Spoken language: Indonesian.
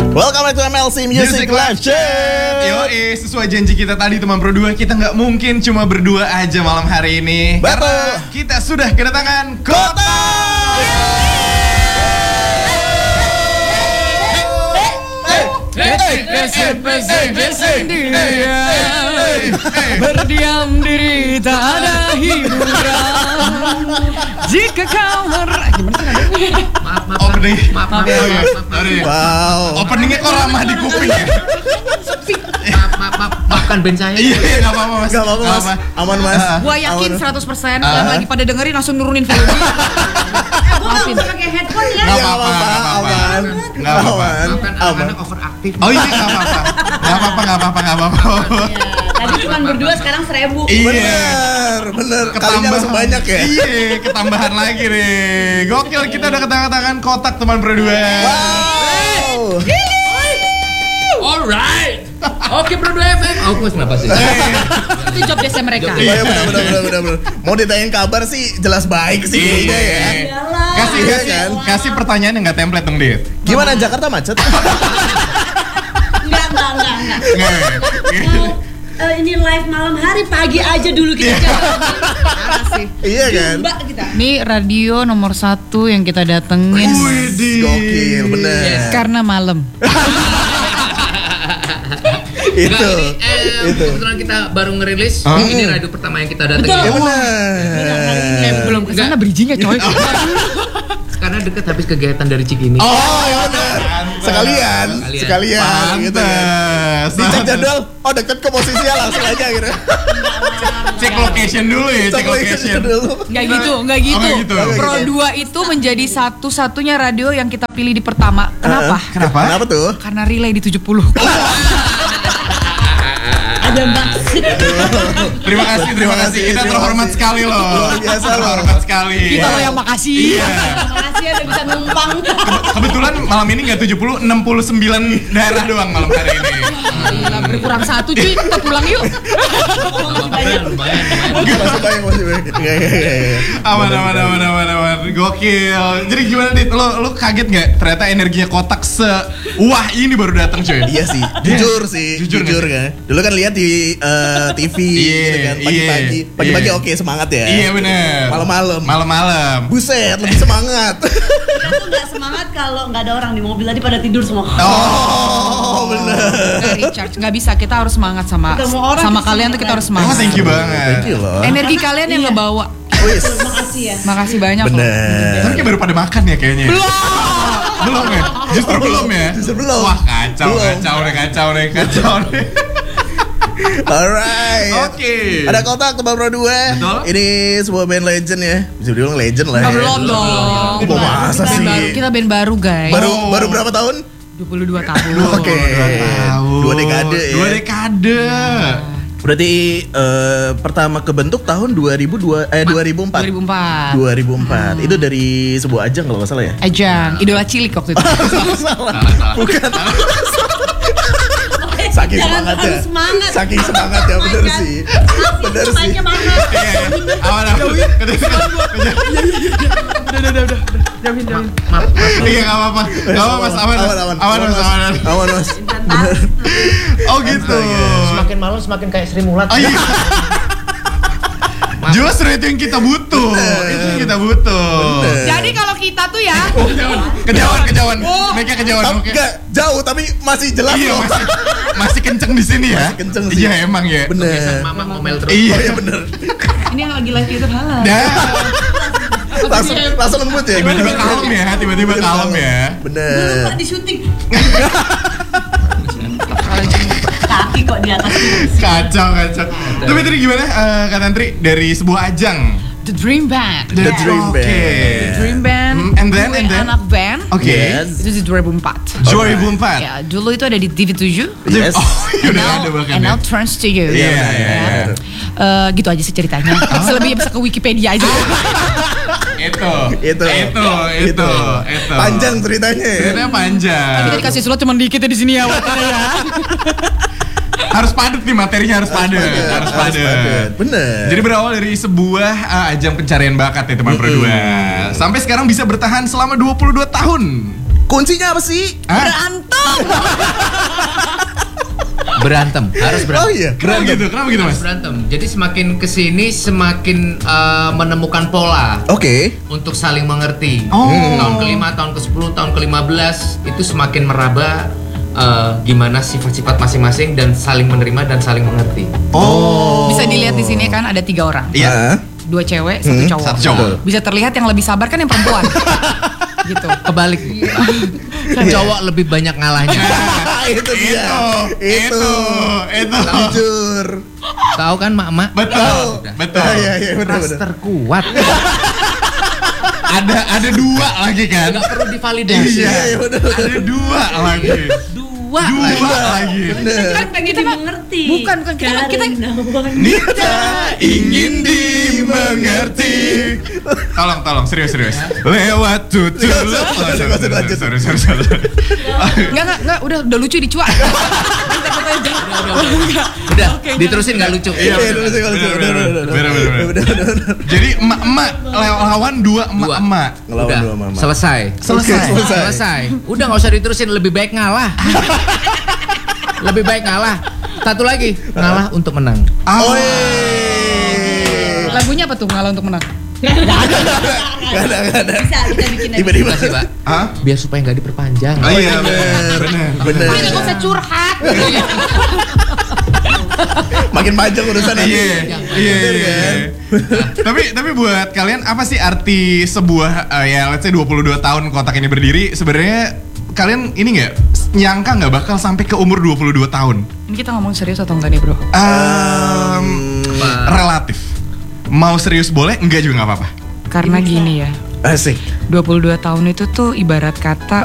Welcome back to MLC Music Live Chat. Yoi, sesuai janji kita tadi teman Pro 2, kita nggak mungkin cuma berdua aja malam hari ini. Betul. Karena kita sudah kedatangan Kota. Berdiam diri tak ada hiburan. Jika kau Maaf. Wow. Openingnya kok ramah di kuping ya? Maafkan band saya. Iya, nggak apa-apa mas. Gak apa-apa mas. Aman mas. Gua yakin 100% yang lagi pada dengerin langsung nurunin volume. Gue gak usah pakai headphone ya. Nggak Gak apa-apa, apa-apa. nggak apa-apa. Aman. Nggak apa-apa. Maafkan Aman. anak-anak overaktif. Oh iya, nggak apa-apa. Tadi cuma berdua, sekarang 1000. Iya. Bener. Kalinya langsung banyak ya. Iya, ketambahan lagi nih. Gokil, kita udah kedatangan kotak teman Pro 2. Wow. Alright. Oke Pro 2 FM. Aku kenapa sih? Itu job desk mereka. Iya bener. Mau ditanyain kabar sih jelas baik sih kayaknya ya. Iyalah. Kasih pertanyaan yang nggak template dong, Dit. Gimana Jakarta macet? Enggak. Ini live malam hari, pagi aja dulu kita jawab. Parah sih. Iya kan? Mbak kita. Ini radio nomor 1 yang kita datengin Widih. Gokil bener. karena malam. Itu. Kebetulan kita baru ngerilis. Ini radio pertama yang kita datengin. Iya bener. Belum kesana bridgingnya coy. Karena deket habis kegiatan dari Cikini. Oh iya bener. Sekalian gitu kan. Pantes. Dicek jadwal, oh deket ke posisinya langsung aja gitu. Cek location dulu ya, cek location. dulu. Nggak gitu. nggak gitu. Pro 2 itu menjadi satu-satunya radio yang kita pilih di pertama. Kenapa? Kenapa tuh? Karena relay di 70. Ada maksud. Terima kasih. Kita terhormat sekali loh. Luar biasa loh. Terhormat sekali. Kita loh yang makasih. Iya. Makasih ada bisa numpang. Kebetulan malam ini nggak 70, 69 daerah doang malam hari ini. Gila, berkurang 1 cuy, kita pulang yuk. Lumayan. Masih banyak. Iya. Aman. Gokil. Jadi gimana Dit? Lo kaget nggak? Ternyata energinya kotak wah ini baru datang cuy. Iya sih, jujur kan. Dulu kan lihat di TV gitu kan, pagi-pagi oke semangat ya. Iya bener. Malam-malam. Buset, lebih semangat. Aku nggak semangat kalau nggak ada orang di mobil, tadi pada tidur semua. Oh, bener. Nggak recharge, nggak bisa. Kita harus semangat sama Ketemu orang tuh kalian tuh kita harus semangat. Thank you banget. Thank you loh. Energi kalian yang ngebawa. Wis. Makasih ya. Makasih banyak loh. Bener. Tapi kayak baru pada makan ya kayaknya. Belum ya? Justru belum ya? Justru belum. Wah kacau nih. Alright. Oke. Ada kotak tebak Pro 2. Betul. Ini sebuah band legend ya. Bisa dibilang legend lah ya. Belum dong. Oh, masa Band sih? baru, kita band baru guys. Baru berapa tahun? 22 tahun. Oke. 2 dekade ya. 2 dekade. Berarti pertama kebentuk tahun 2004. 2004. Itu dari sebuah ajang kalau nggak salah ya. Ajang, idola cilik waktu itu. Salah. Bukan. Saking Jangan semangatnya. terlalu semangat. Saking semangatnya bener sih. Bener sih. Mainnya mana? Aman. Maaf. Iya nggak apa-apa. Mas. Aman mas. Bener. Oh gitu. Semakin malam semakin kayak Sri Mulat. Oh iya. Justru itu yang kita butuh. Bener. Jadi kalau kita tuh ya, Kejauhan. Mereka kejauhan. Oke. Enggak jauh tapi masih jelas Iya loh. masih kenceng di sini ya. Masih kenceng sih. Iya emang ya. Bener. Mama ngomel terus. Iya. Oh iya bener. ini yang lagi live itu halal. Langsung lembut ya. Tiba-tiba kalem ya. Dulu Bener. Pak di syuting. Kaki kok di atas. Kacau. Tapi tadi gimana Kak Tantri dari sebuah ajang? The Dream Band. The Dream Band. The Dream Band. And then? Anak band. Oke. Yes. Itu di 2004. Joy 2004. Ya, dulu itu ada di TV7. Yes. Oh, iya udah ada bahkan. And ya. now Trans Studio. Iya. Gitu aja sih ceritanya. Selebihnya bisa ke Wikipedia aja. Itu. Panjang ceritanya ya. Ceritanya panjang. Kita dikasih slot cuma dikit ya di sini ya. Harus padat nih materinya, harus padat. Bener. Jadi berawal dari sebuah ajang pencarian bakat ya teman Pro 2. Sampai sekarang bisa bertahan selama 22 tahun. Kuncinya apa sih? Berantem, harus berantem. Oh iya. Kenapa gitu mas? Harus berantem. Jadi semakin kesini semakin menemukan pola Oke. untuk saling mengerti. Oh. Tahun ke-5, tahun ke-10, tahun ke-15 itu semakin meraba gimana sifat-sifat masing-masing dan saling menerima dan saling mengerti. Oh. Bisa dilihat di sini kan ada 3 orang. Iya. 2 cewek, 1 cowok. Satu cowok. Bisa terlihat yang lebih sabar kan yang perempuan. Gitu. Kebalik. Cowok lebih banyak ngalahnya. Itu dia. Itu. Jujur. Tahu kan mak-mak? Betul. Udah. Betul. Iya, benar. Ras terkuat. Ada 2 lagi kan? Nggak perlu divalidasi. Iya, benar. Ada 2 lagi. Dua. 2 lagi. Kan pengen dimengerti. Bukan kita Nita ingin dimengerti. Tolong serius. Lewat tutur. Sorry. Enggak, udah lucu dicuak. Udah, diterusin nggak lucu. Iya, bener. Jadi emak-emak lawan 2 emak-emak. Ngelawan Udah, 2 mama. selesai. Udah nggak usah diterusin, lebih baik ngalah. Lebih baik ngalah. Satu lagi, ngalah untuk menang. Lagunya apa tuh ngalah untuk menang? Gak ada. Bisa kita bikin lagi. Tiba-tiba. Makasih, Pak. Hah? Biar supaya nggak diperpanjang. Oh iya, bener. Ini nggak usah curhat. Makin panjang urusan ini. Iya. Tapi buat kalian apa sih arti sebuah ya let's say 22 tahun kotak ini berdiri, sebenarnya kalian ini nggak nyangka nggak bakal sampai ke umur 22 tahun? Ini kita ngomong serius atau enggak nih, Bro? Relatif. Mau serius boleh, enggak juga nggak apa-apa. Karena gini ya. Asik. 22 tahun itu tuh ibarat kata